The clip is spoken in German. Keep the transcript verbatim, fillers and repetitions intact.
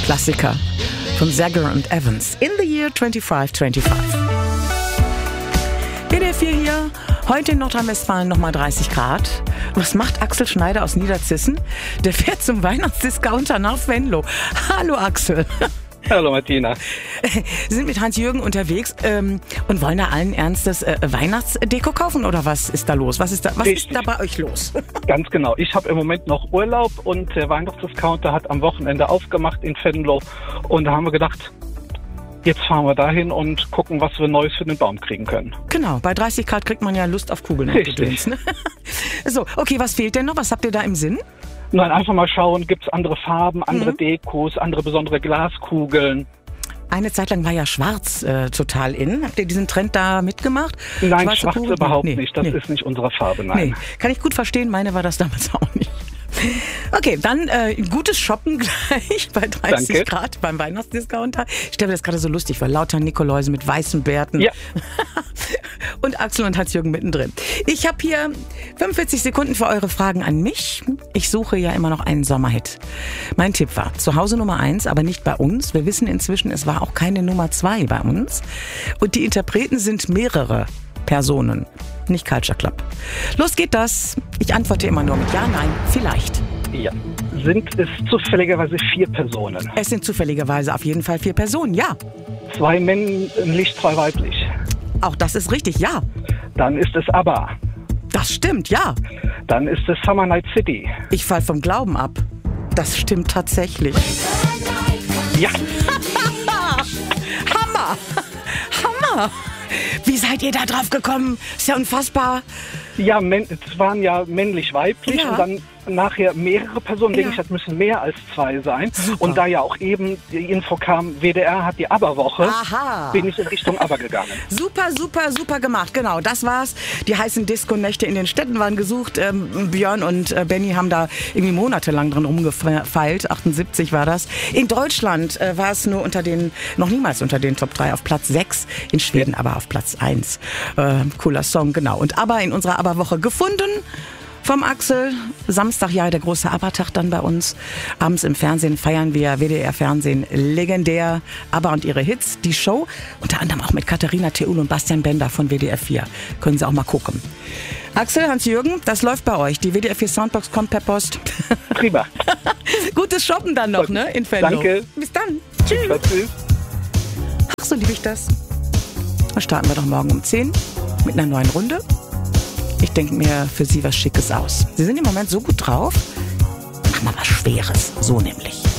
Klassiker von Zager und Evans. In the year twenty-five twenty-five. W D R vier hier. Heute in Nordrhein-Westfalen nochmal dreißig Grad. Was macht Axel Schneider aus Niederzissen? Der fährt zum Weihnachtsdiscounter nach Venlo. Hallo Axel. Hallo Martina. Sie sind mit Hans-Jürgen unterwegs ähm, und wollen da allen Ernstes äh, Weihnachtsdeko kaufen oder was ist da los? Was ist da, was ist da bei euch los? Ganz genau. Ich habe im Moment noch Urlaub und der Weihnachtsdiscounter hat am Wochenende aufgemacht in Venlo und da haben wir gedacht, jetzt fahren wir dahin und gucken, was wir Neues für den Baum kriegen können. Genau, bei dreißig Grad kriegt man ja Lust auf Kugeln. Richtig. Ne? So, okay, was fehlt denn noch? Was habt ihr da im Sinn? Nein, einfach mal schauen, gibt es andere Farben, andere Mhm. Dekos, andere besondere Glaskugeln. Eine Zeit lang war ja schwarz äh, total in. Habt ihr diesen Trend da mitgemacht? Nein, Schwarze schwarz Kugeln? überhaupt Nee, nicht. Das nee. ist nicht unsere Farbe, nein. Nee, kann ich gut verstehen. Meine war das damals auch nicht. Okay, dann äh, gutes Shoppen gleich bei dreißig Danke. Grad beim Weihnachtsdiscounter. Ich stelle mir das gerade so lustig vor. Lauter Nikoläuse mit weißen Bärten. Ja. Und Axel und Hans-Jürgen mittendrin. Ich habe hier fünfundvierzig Sekunden für eure Fragen an mich. Ich suche ja immer noch einen Sommerhit. Mein Tipp war, zu Hause Nummer eins, aber nicht bei uns. Wir wissen inzwischen, es war auch keine Nummer zwei bei uns. Und die Interpreten sind mehrere Personen, nicht Culture Club. Los geht das. Ich antworte immer nur mit Ja, Nein, vielleicht. Ja. Sind es zufälligerweise vier Personen? Es sind zufälligerweise auf jeden Fall vier Personen, ja. Zwei männlich, zwei weiblich. Auch das ist richtig, ja. Dann ist es ABBA. Das stimmt, ja. Dann ist es Summer Night City. Ich fall vom Glauben ab. Das stimmt tatsächlich. Ja. Hammer! Hammer! Wie seid ihr da drauf gekommen? Ist ja unfassbar. Ja, männ- es waren ja männlich-weiblich Ja. und dann nachher mehrere Personen. Ja. Denke ich, das müssen mehr als zwei sein. Super. Und da ja auch eben die Info kam, W D R hat die ABBA-Woche, Aha. bin ich in Richtung ABBA gegangen. Super, super, super gemacht. Genau, das war's. Die heißen Disco-Nächte in den Städten waren gesucht. Ähm, Björn und äh, Benny haben da irgendwie monatelang dran rumgefeilt. achtundsiebzig war das. In Deutschland äh, war es nur unter den, noch niemals unter den Top drei auf Platz sechs. In Schweden aber auf Platz eins. Äh, cooler Song, genau. Und ABBA in unserer ABBA-Woche gefunden. Vom Axel. Samstag ja der große ABBA-Tag dann bei uns. Abends im Fernsehen feiern wir W D R-Fernsehen legendär ABBA und ihre Hits. Die Show unter anderem auch mit Katharina Theul und Bastian Bender von W D R vier. Können Sie auch mal gucken. Axel, Hans-Jürgen, das läuft bei euch. Die W D R vier Soundbox kommt per Post. Prima. Gutes Shoppen dann noch, ne? In Venlo. Danke. Bis dann. Tschüss. Tschüss. Ach, so liebe ich das. Dann starten wir doch morgen um zehn mit einer neuen Runde. Ich denke mir für Sie was Schickes aus. Sie sind im Moment so gut drauf. Mach mal was Schweres. So nämlich.